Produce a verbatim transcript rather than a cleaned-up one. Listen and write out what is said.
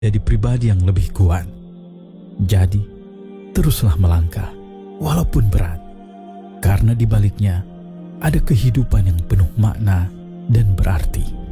jadi pribadi yang lebih kuat. Jadi, teruslah melangkah, walaupun berat, karena di baliknya ada kehidupan yang penuh makna dan berarti.